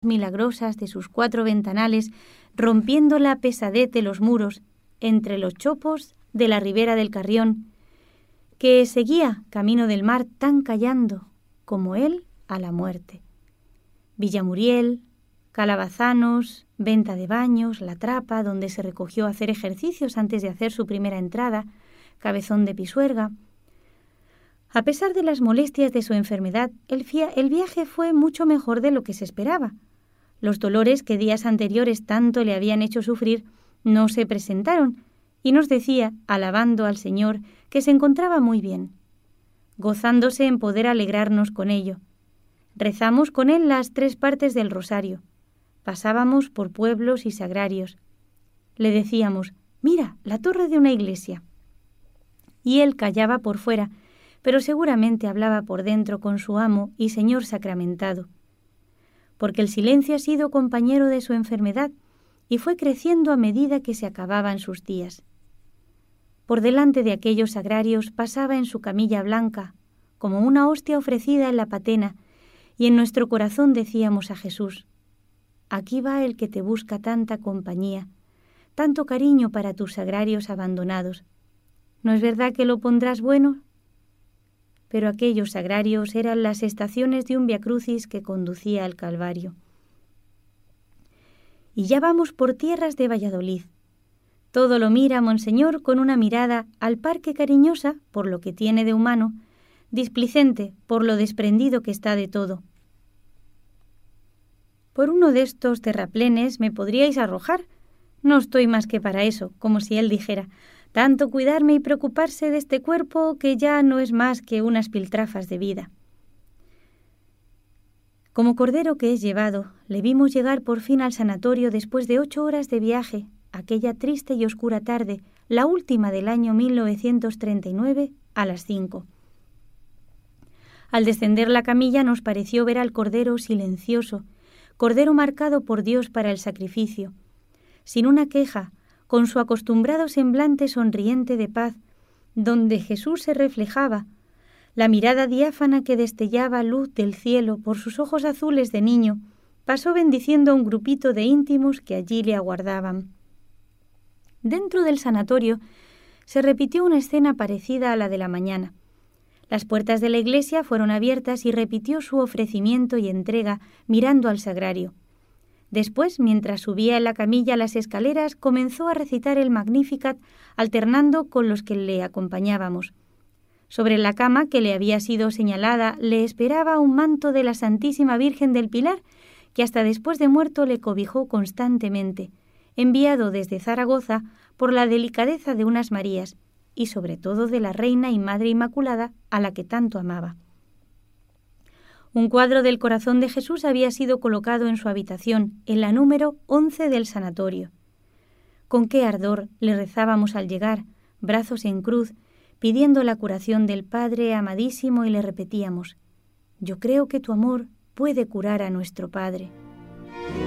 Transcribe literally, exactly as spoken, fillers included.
milagrosas de sus cuatro ventanales, rompiendo la pesadez de los muros, entre los chopos de la ribera del Carrión, que seguía camino del mar tan callando como él a la muerte. Villamuriel, Calabazanos, Venta de Baños, La Trapa, donde se recogió a hacer ejercicios antes de hacer su primera entrada, Cabezón de Pisuerga. A pesar de las molestias de su enfermedad, el, fia- el viaje fue mucho mejor de lo que se esperaba. Los dolores que días anteriores tanto le habían hecho sufrir no se presentaron, y nos decía, alabando al Señor, que se encontraba muy bien, gozándose en poder alegrarnos con ello. Rezamos con él las tres partes del rosario. Pasábamos por pueblos y sagrarios. Le decíamos, mira, la torre de una iglesia. Y él callaba por fuera, pero seguramente hablaba por dentro con su amo y Señor sacramentado, porque el silencio ha sido compañero de su enfermedad y fue creciendo a medida que se acababan sus días. Por delante de aquellos sagrarios pasaba en su camilla blanca, como una hostia ofrecida en la patena, y en nuestro corazón decíamos a Jesús, aquí va el que te busca tanta compañía, tanto cariño para tus sagrarios abandonados. ¿No es verdad que lo pondrás bueno? Pero aquellos sagrarios eran las estaciones de un viacrucis que conducía al Calvario. Y ya vamos por tierras de Valladolid. Todo lo mira Monseñor con una mirada al par que cariñosa por lo que tiene de humano, displicente por lo desprendido que está de todo. Por uno de estos terraplenes me podríais arrojar. No estoy más que para eso, como si él dijera, tanto cuidarme y preocuparse de este cuerpo que ya no es más que unas piltrafas de vida. Como cordero que es llevado, le vimos llegar por fin al sanatorio después de ocho horas de viaje, aquella triste y oscura tarde, la última del año mil novecientos treinta y nueve, a las cinco. Al descender la camilla nos pareció ver al cordero silencioso, cordero marcado por Dios para el sacrificio, sin una queja, con su acostumbrado semblante sonriente de paz, donde Jesús se reflejaba, la mirada diáfana que destellaba luz del cielo por sus ojos azules de niño, pasó bendiciendo a un grupito de íntimos que allí le aguardaban. Dentro del sanatorio se repitió una escena parecida a la de la mañana. Las puertas de la iglesia fueron abiertas y repitió su ofrecimiento y entrega mirando al sagrario. Después, mientras subía en la camilla las escaleras, comenzó a recitar el Magnificat alternando con los que le acompañábamos. Sobre la cama que le había sido señalada le esperaba un manto de la Santísima Virgen del Pilar que hasta después de muerto le cobijó constantemente, enviado desde Zaragoza por la delicadeza de unas Marías y sobre todo de la Reina y Madre Inmaculada a la que tanto amaba. Un cuadro del corazón de Jesús había sido colocado en su habitación, en la número once del sanatorio. Con qué ardor le rezábamos al llegar, brazos en cruz, pidiendo la curación del Padre amadísimo y le repetíamos, «Yo creo que tu amor puede curar a nuestro Padre».